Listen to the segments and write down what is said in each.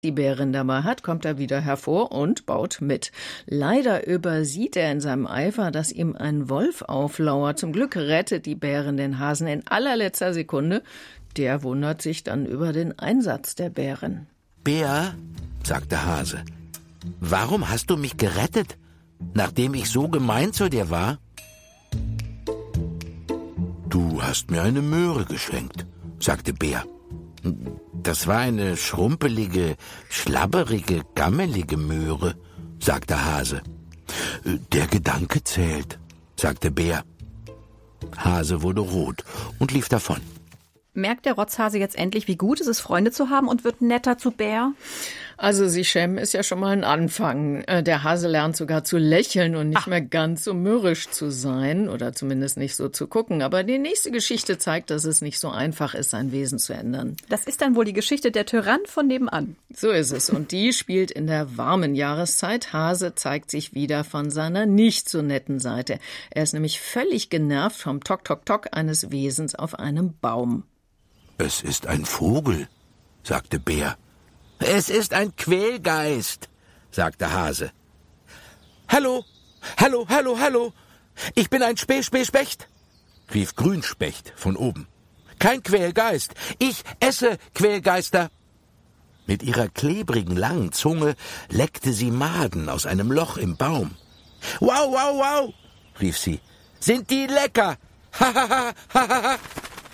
die Bärin dabei hat, kommt er wieder hervor und baut mit. Leider übersieht er in seinem Eifer, dass ihm ein Wolf auflauert. Zum Glück rettet die Bärin den Hasen in allerletzter Sekunde. Der wundert sich dann über den Einsatz der Bärin. »Bär«, sagt der Hase, »warum hast du mich gerettet, nachdem ich so gemein zu dir war?« »Du hast mir eine Möhre geschenkt«, sagte Bär. »Das war eine schrumpelige, schlabberige, gammelige Möhre«, sagte Hase. »Der Gedanke zählt«, sagte Bär. Hase wurde rot und lief davon. Merkt der Rotzhase jetzt endlich, wie gut es ist, Freunde zu haben und wird netter zu Bär? Also sich schämen ist ja schon mal ein Anfang. Der Hase lernt sogar zu lächeln und nicht mehr ganz so mürrisch zu sein oder zumindest nicht so zu gucken. Aber die nächste Geschichte zeigt, dass es nicht so einfach ist, sein Wesen zu ändern. Das ist dann wohl die Geschichte der Tyrann von nebenan. So ist es. Und die spielt in der warmen Jahreszeit. Hase zeigt sich wieder von seiner nicht so netten Seite. Er ist nämlich völlig genervt vom Tok-Tok-Tok eines Wesens auf einem Baum. »Es ist ein Vogel«, sagte Bär. »Es ist ein Quälgeist«, sagte Hase. »Hallo, hallo, hallo, hallo, ich bin ein Specht«, rief Grünspecht von oben. »Kein Quälgeist, ich esse Quälgeister.« Mit ihrer klebrigen, langen Zunge leckte sie Maden aus einem Loch im Baum. »Wow, wow, wow«, rief sie, »sind die lecker, ha, ha, ha, ha, ha, ha.«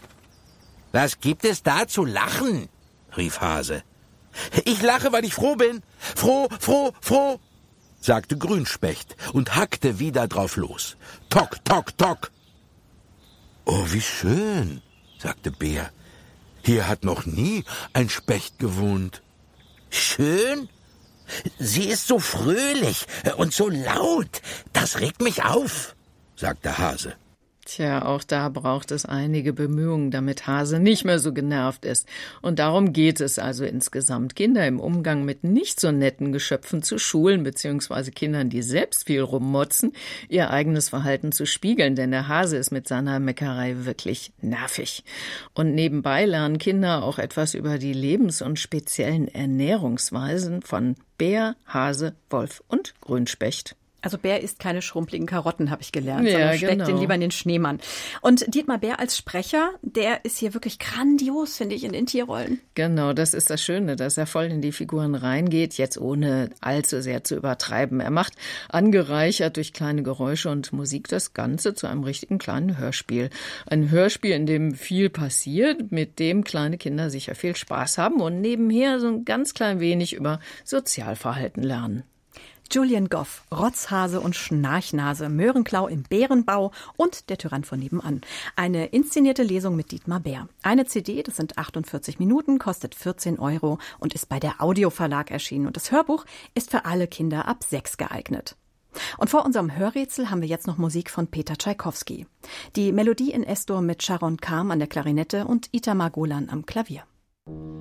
»Was gibt es da zu lachen?«, rief Hase. »Ich lache, weil ich froh bin. Froh, froh, froh«, sagte Grünspecht und hackte wieder drauf los. »Tok, tok, tok.« »Oh, wie schön«, sagte Bär. »Hier hat noch nie ein Specht gewohnt.« »Schön? Sie ist so fröhlich und so laut. Das regt mich auf«, sagte Hase. Tja, auch da braucht es einige Bemühungen, damit Hase nicht mehr so genervt ist. Und darum geht es also insgesamt, Kinder im Umgang mit nicht so netten Geschöpfen zu schulen, beziehungsweise Kindern, die selbst viel rummotzen, ihr eigenes Verhalten zu spiegeln, denn der Hase ist mit seiner Meckerei wirklich nervig. Und nebenbei lernen Kinder auch etwas über die Lebens- und speziellen Ernährungsweisen von Bär, Hase, Wolf und Grünspecht. Also Bär isst keine schrumpeligen Karotten, habe ich gelernt, ja, sondern steckt genau. den lieber in den Schneemann. Und Dietmar Bär als Sprecher, der ist hier wirklich grandios, finde ich, in den Tierrollen. Genau, das ist das Schöne, dass er voll in die Figuren reingeht, jetzt ohne allzu sehr zu übertreiben. Er macht angereichert durch kleine Geräusche und Musik das Ganze zu einem richtigen kleinen Hörspiel. Ein Hörspiel, in dem viel passiert, mit dem kleine Kinder sicher viel Spaß haben und nebenher so ein ganz klein wenig über Sozialverhalten lernen. Julian Goff, Rotzhase und Schnarchnase, Möhrenklau im Bärenbau und der Tyrann von nebenan. Eine inszenierte Lesung mit Dietmar Bär. Eine CD, das sind 48 Minuten, kostet 14 € und ist bei der Audio Verlag erschienen. Und das Hörbuch ist für alle Kinder ab 6 geeignet. Und vor unserem Hörrätsel haben wir jetzt noch Musik von Peter Tschaikowski. Die Melodie in Es-Dur mit Sharon Kam an der Klarinette und Itamar Golan am Klavier.